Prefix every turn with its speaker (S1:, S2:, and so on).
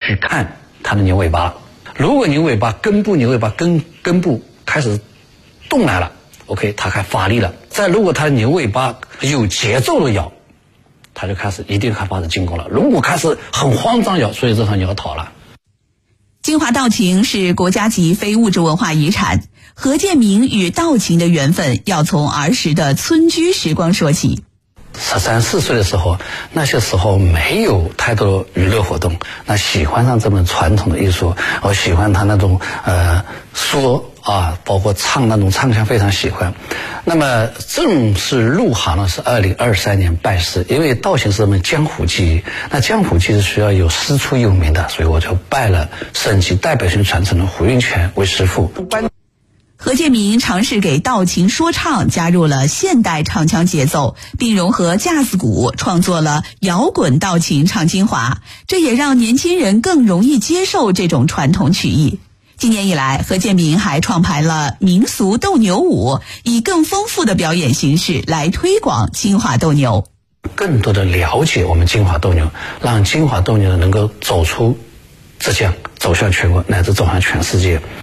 S1: 去看它的牛尾巴。如果牛尾巴根部开始动来了 ，OK， 它开始发力了。如果它的牛尾巴有节奏的咬，它就一定开始进攻了。如果开始很慌张咬，所以这场牛要逃了。
S2: 金华道情是国家级非物质文化遗产，何建明与道情的缘分要从儿时的村居时光说起。
S1: 13、14岁的时候，那些时候没有太多娱乐活动，那喜欢上这门传统的艺术，我喜欢他那种说啊，包括唱那种唱腔非常喜欢。那么正式入行呢是2023年拜师，因为道情是门江湖技艺，那江湖技艺是需要有师出有名的，所以我就拜了省级代表性传承人胡运全为师傅。
S2: 何建明尝试给道情说唱加入了现代唱腔节奏，并融合架子鼓，创作了摇滚道情唱金华，这也让年轻人更容易接受这种传统曲艺。今年以来，何建明还创排了民俗斗牛舞，以更丰富的表演形式来推广金华斗牛，
S1: 更多的了解我们金华斗牛，让金华斗牛能够走出浙江，走向全国乃至走向全世界。